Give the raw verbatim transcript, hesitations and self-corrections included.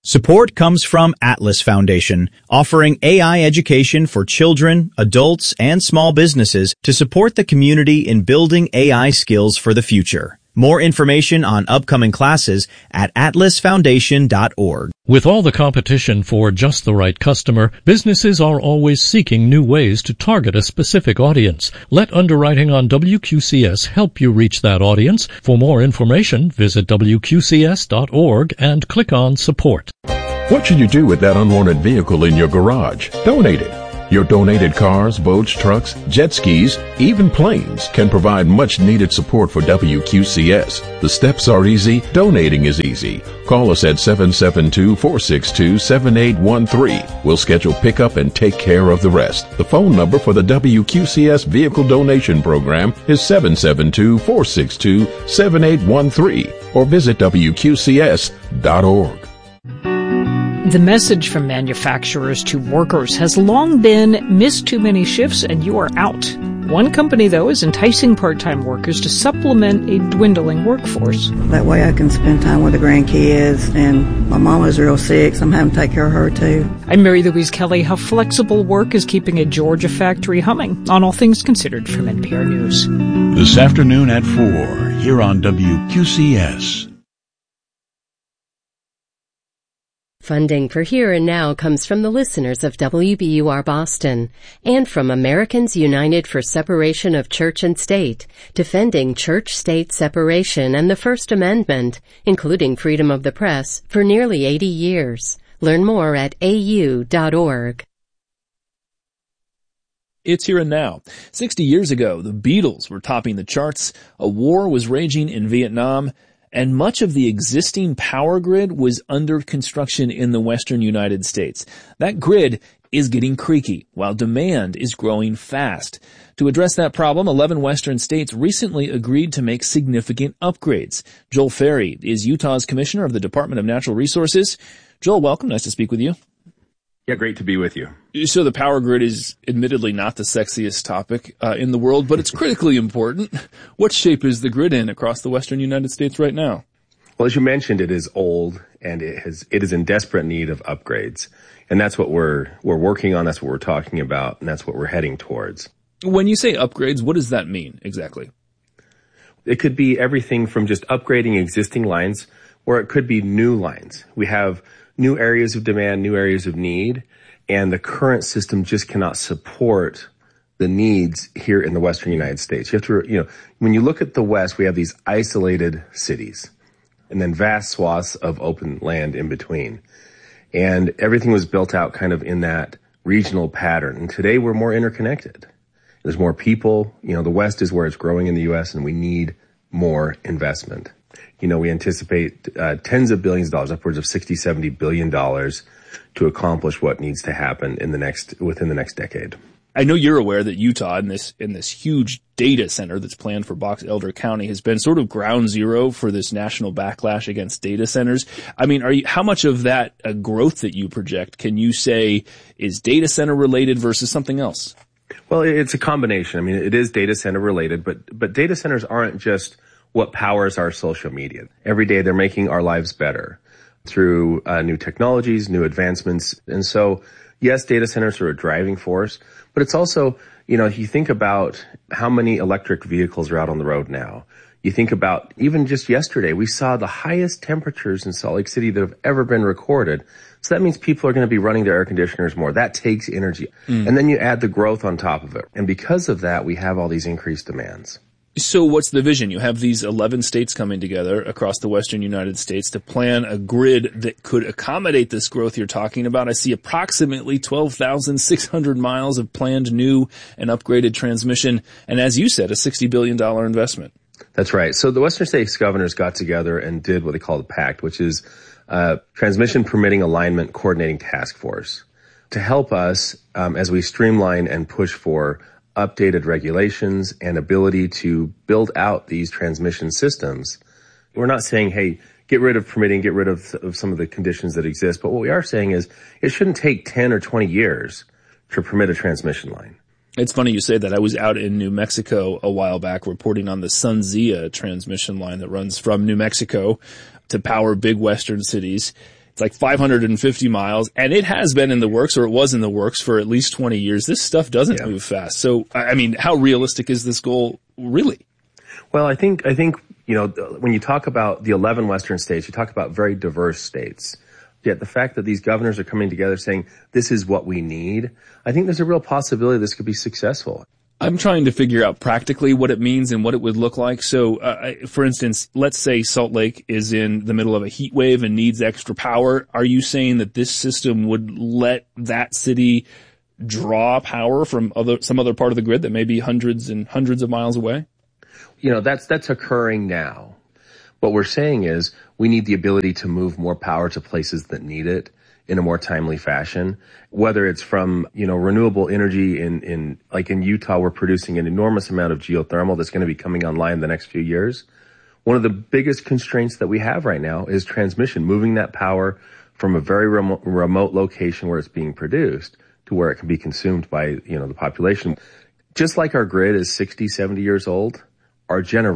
Support comes from Atlas Foundation, offering A I education for children, adults, and small businesses to support the community in building A I skills for the future. More information on upcoming classes at atlas foundation dot org. With all the competition for just the right customer, businesses are always seeking new ways to target a specific audience. Let Underwriting on W Q C S help you reach that audience. For more information, visit W Q C S dot org and click on Support. What should you do with that unwanted vehicle in your garage? Donate it. Your donated cars, boats, trucks, jet skis, even planes can provide much needed support for W Q C S. The steps are easy. Donating is easy. Call us at seven seven two, four six two, seven eight one three. We'll schedule pickup and take care of the rest. The phone number for the W Q C S Vehicle Donation Program is seven seven two, four six two, seven eight one three or visit W Q C S dot org. The message from manufacturers to workers has long been, miss too many shifts and you are out. One company, though, is enticing part-time workers to supplement a dwindling workforce. That way I can spend time with the grandkids, and my mama's real sick, so I'm having to take care of her, too. I'm Mary Louise Kelly. How flexible work is keeping a Georgia factory humming on All Things Considered from N P R News. This afternoon at four, here on W Q C S. Funding for Here and Now comes from the listeners of W B U R Boston and from Americans United for Separation of Church and State, defending church-state separation and the First Amendment, including freedom of the press, for nearly eighty years. Learn more at A U dot org. It's Here and Now. Sixty years ago, the Beatles were topping the charts, a war was raging in Vietnam, and much of the existing power grid was under construction in the western United States. That grid is getting creaky, while demand is growing fast. To address that problem, eleven western states recently agreed to make significant upgrades. Joel Ferry is Utah's Commissioner of the Department of Natural Resources. Joel, welcome. Nice to speak with you. Yeah, great to be with you. So the power grid is admittedly not the sexiest topic uh, in the world, but it's critically important. What shape is the grid in across the western United States right now? Well, as you mentioned, it is old and it has it is in desperate need of upgrades. And that's what we're we're working on, that's what we're talking about, and that's what we're heading towards. When you say upgrades, what does that mean exactly? It could be everything from just upgrading existing lines, or it could be new lines. We have new areas of demand, new areas of need, and the current system just cannot support the needs here in the western United States. You have to, you know, when you look at the West, we have these isolated cities and then vast swaths of open land in between. And everything was built out kind of in that regional pattern. And today we're more interconnected. There's more people. You know, the West is where it's growing in the U S, and we need more investment. You know, we anticipate uh, tens of billions of dollars, upwards of sixty, seventy billion dollars to accomplish what needs to happen in the next, within the next decade. I know you're aware that Utah in this, in this huge data center that's planned for Box Elder County has been sort of ground zero for this national backlash against data centers. I mean, are you, how much of that uh, growth that you project can you say is data center related versus something else? Well, it's a combination. I mean, it is data center related, but, but data centers aren't just what powers our social media. Every day they're making our lives better through uh, new technologies, new advancements. And so, yes, data centers are a driving force, but it's also, you know, if you think about how many electric vehicles are out on the road now, you think about even just yesterday, we saw the highest temperatures in Salt Lake City that have ever been recorded. So that means people are going to be running their air conditioners more. That takes energy. Mm. And then you add the growth on top of it. And because of that, we have all these increased demands. So what's the vision? You have these eleven states coming together across the western United States to plan a grid that could accommodate this growth you're talking about. I see approximately twelve thousand six hundred miles of planned new and upgraded transmission. And as you said, a sixty billion dollars investment. That's right. So the Western States governors got together and did what they call the PACT, which is uh Transmission Permitting Alignment Coordinating Task Force, to help us um, as we streamline and push for updated regulations and ability to build out these transmission systems. We're not saying, hey, get rid of permitting, get rid of, of some of the conditions that exist. But what we are saying is it shouldn't take ten or twenty years to permit a transmission line. It's funny you say that. I was out in New Mexico a while back reporting on the SunZia transmission line that runs from New Mexico to power big western cities. It's like five hundred fifty miles, and it has been in the works, or it was in the works for at least twenty years. This stuff doesn't yeah. move fast. So, I mean, how realistic is this goal really? Well, I think, I think, you know, when you talk about the eleven Western states, you talk about very diverse states. Yet the fact that these governors are coming together saying, this is what we need, I think there's a real possibility this could be successful. I'm trying to figure out practically what it means and what it would look like. So, uh, for instance, let's say Salt Lake is in the middle of a heat wave and needs extra power. Are you saying that this system would let that city draw power from other, some other part of the grid that may be hundreds and hundreds of miles away? You know, that's, that's occurring now. What we're saying is we need the ability to move more power to places that need it in a more timely fashion, whether it's from, you know, renewable energy in, in, like in Utah, we're producing an enormous amount of geothermal that's going to be coming online in the next few years. One of the biggest constraints that we have right now is transmission, moving that power from a very remote, remote location where it's being produced to where it can be consumed by, you know, the population. Just like our grid is sixty, seventy years old, our generation